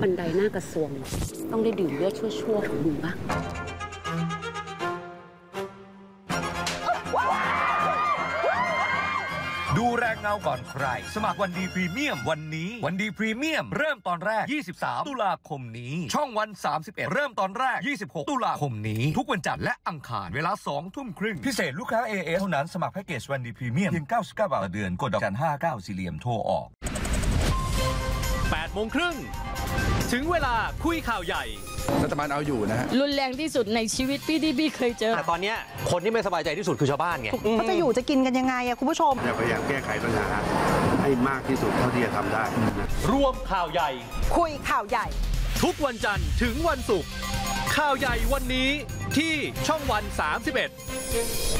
บันไดหน้ากระทรวงต้องได้ดื่มเลือดชั่วๆของมึงบ้างดูแรงเงาก่อนใครสมัครวันดีพรีเมียมวันนี้วันดีพรีเมียมเริ่มตอนแรก23ตุลาคมนี้ช่องวัน31เริ่มตอนแรก26ตุลาคมนี้ทุกวันจันทร์และอังคารเวลา 20:30 พิเศษลูกค้า AS เท่านั้นสมัครแพ็กเกจวันดีพรีเมียมเพียง99 บาทต่อเดือนกดดอกจัน59สี่เหลี่ยมโทรออก 8:30 ถึงเวลาคุยข่าวใหญ่รัฐบาลเอาอยู่นะฮะรุนแรงที่สุดในชีวิตที่พี่เคยเจอแต่ตอนนี้คนที่ไม่สบายใจที่สุดคือชาวบ้านไงเขาจะอยู่จะกินกันยังไงอะคุณผู้ชมพยายามแก้ไขปัญหาให้มากที่สุดเท่าที่จะทำได้รวมข่าวใหญ่คุยข่าวใหญ่ทุกวันจันทร์ถึงวันศุกร์ข่าวใหญ่วันนี้ที่ช่องวัน31